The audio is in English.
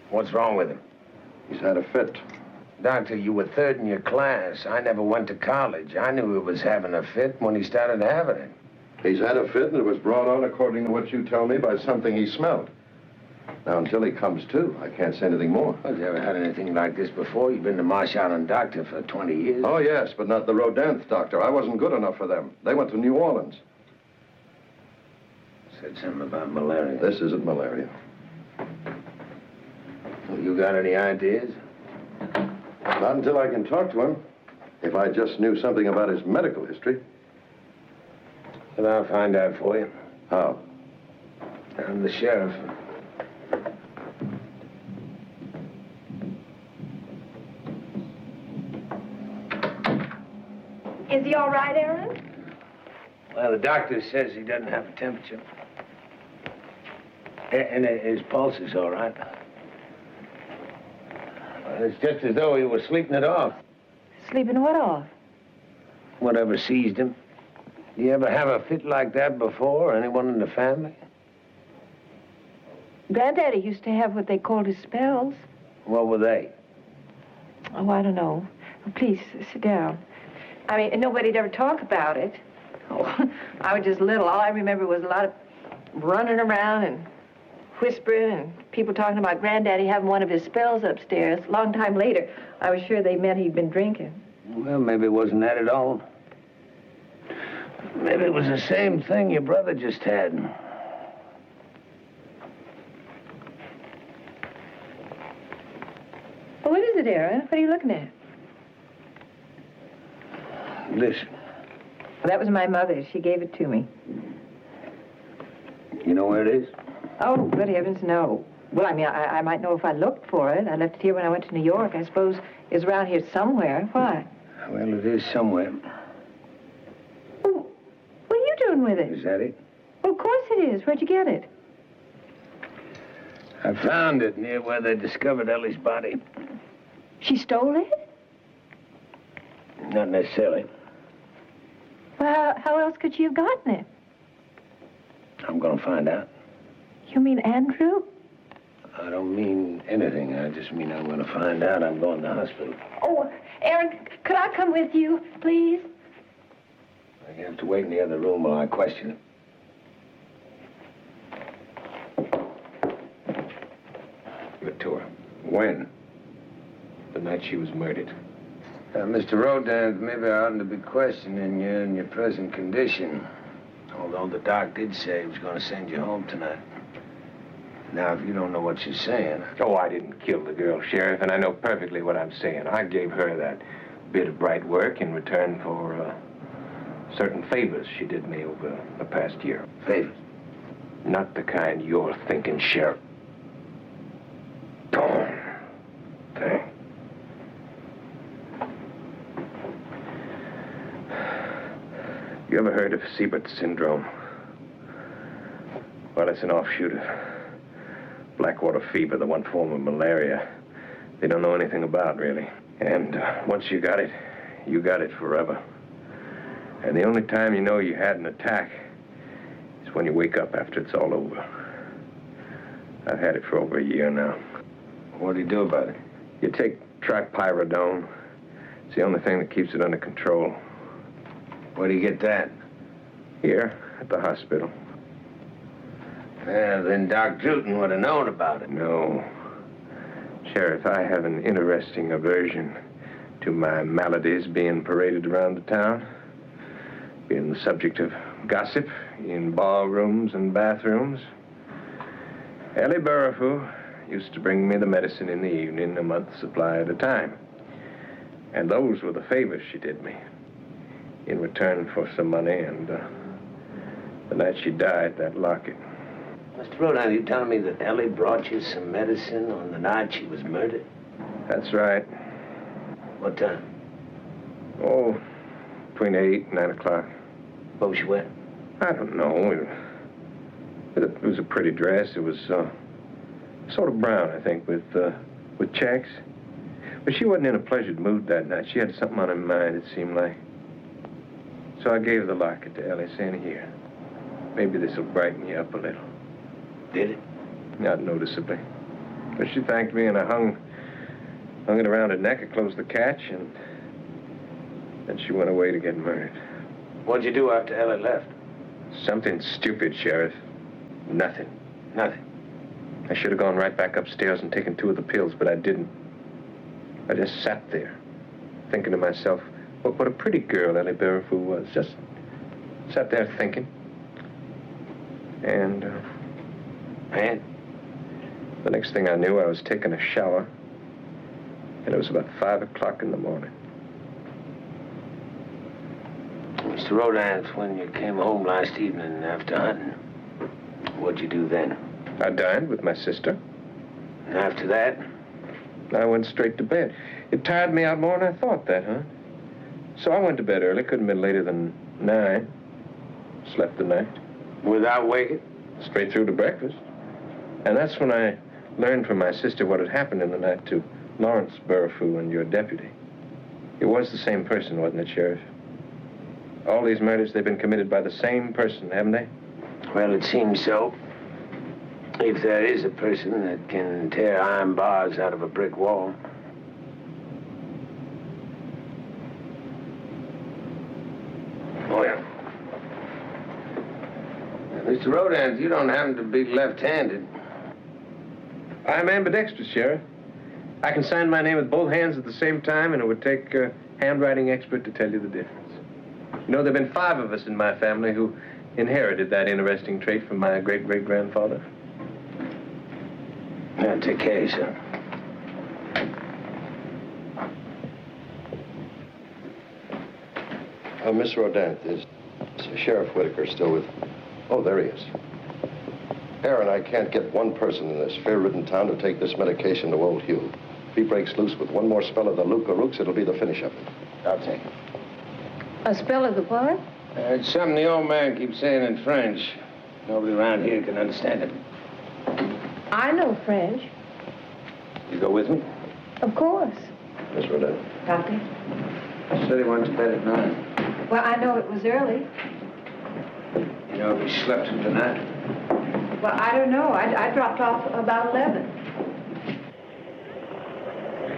What's wrong with him? He's had a fit. Doctor, you were third in your class. I never went to college. I knew he was having a fit when he started having it. He's had a fit, and it was brought on, according to what you tell me, by something he smelled. Now, until he comes to, I can't say anything more. Well, you ever had anything like this before? You've been the Marsh Island doctor for 20 years. Oh, yes, but not the Rodin doctor. I wasn't good enough for them. They went to New Orleans. Said something about malaria. This isn't malaria. Well, you got any ideas? Not until I can talk to him. If I just knew something about his medical history. Well, I'll find out for you. How? I'm the sheriff. Is he all right, Aaron? Well, the doctor says he doesn't have a temperature. And his pulse is all right. Well, it's just as though he was sleeping it off. Sleeping what off? Whatever seized him. You ever have a fit like that before? Anyone in the family? Granddaddy used to have what they called his spells. What were they? Oh, I don't know. Oh, please, sit down. I mean, nobody'd ever talk about it. Oh, I was just little. All I remember was a lot of running around and whispering and people talking about Granddaddy having one of his spells upstairs. A long time later, I was sure they meant he'd been drinking. Well, maybe it wasn't that at all. Maybe it was the same thing your brother just had. Well, what is it, Aaron? What are you looking at? Listen. Well, that was my mother. She gave it to me. You know where it is? Oh, good heavens, no. Well, I mean, I might know if I looked for it. I left it here when I went to New York. I suppose it's around here somewhere. Why? Well, it is somewhere. Oh, what are you doing with it? Is that it? Well, of course it is. Where'd you get it? I found it near where they discovered Ellie's body. She stole it? Not necessarily. Well, how else could she have gotten it? I'm gonna find out. You mean Andrew? I don't mean anything. I just mean I'm gonna find out. I'm going to the hospital. Oh, Aaron, could I come with you, please? You have to wait in the other room while I question him. Give it to her. When? The night she was murdered. Mr. Rodin, maybe I oughtn't to be questioning you in your present condition. Although the doc did say he was going to send you home tonight. Now, if you don't know what you're saying... Oh, I didn't kill the girl, Sheriff, and I know perfectly what I'm saying. I gave her that bit of bright work in return for certain favors she did me over the past year. Favors? Not the kind you're thinking, Sheriff. Darn thing. You ever heard of Siebert syndrome? Well, it's an offshoot of Blackwater fever, the one form of malaria they don't know anything about, really. And once you got it forever. And the only time you know you had an attack is when you wake up after it's all over. I've had it for over a year now. What do you do about it? You take tripyridone. It's the only thing that keeps it under control. Where do you get that? Here, at the hospital. Well, then Doc Druten would have known about it. No. Sheriff, I have an interesting aversion to my maladies being paraded around the town, being the subject of gossip in ballrooms and bathrooms. Ellie Burrifu used to bring me the medicine in the evening, a month's supply at a time. And those were the favors she did me, in return for some money, and the night she died, that locket. Mr. Rodin, are you telling me that Ellie brought you some medicine on the night she was murdered? That's right. What time? Oh, between 8 and 9 o'clock. What was she wearing? I don't know. It was a pretty dress. It was sort of brown, I think, with checks. But she wasn't in a pleasured mood that night. She had something on her mind, it seemed like. So I gave the locket to Ellie, saying, here, maybe this will brighten you up a little. Did it? Not noticeably. But she thanked me, and I hung it around her neck. I closed the catch, and then she went away to get murdered. What'd you do after Ella left? Something stupid, Sheriff. Nothing. Nothing. I should have gone right back upstairs and taken 2 of the pills, but I didn't. I just sat there, thinking to myself, what a pretty girl Ellie Barafoo was. Just sat there thinking. And the next thing I knew, I was taking a shower, and it was about 5 o'clock in the morning. Mr. Rodans, when you came home last evening after hunting, what'd you do then? I dined with my sister. And after that? I went straight to bed. It tired me out more than I thought that, huh? So I went to bed early. Couldn't have been later than 9. Slept the night. Without waking? Straight through to breakfast. And that's when I learned from my sister what had happened in the night to Lawrence Barafoo and your deputy. It was the same person, wasn't it, Sheriff? All these murders, they've been committed by the same person, haven't they? Well, it seems so. If there is a person that can tear iron bars out of a brick wall. Oh, yeah. Now, Mr. Rodans, you don't happen to be left-handed. I'm ambidextrous, Sheriff. I can sign my name with both hands at the same time, and it would take a handwriting expert to tell you the difference. You know, there have been 5 of us in my family who inherited that interesting trait from my great-great-grandfather. Now, take care of yourself. Miss Rodin, is Sheriff Whitaker still with... Oh, there he is. Aaron, I can't get one person in this fear-ridden town to take this medication to old Hugh. If he breaks loose with one more spell of the Luca Rooks, it'll be the finish of it. I'll take it. A spell of the what? It's something the old man keeps saying in French. Nobody around here can understand it. I know French. You go with me? Of course. Miss Rodin. Copy. Said he went to bed at 9. Well, I know it was early. You know if he slept through the night? Well, I don't know. I dropped off about 11.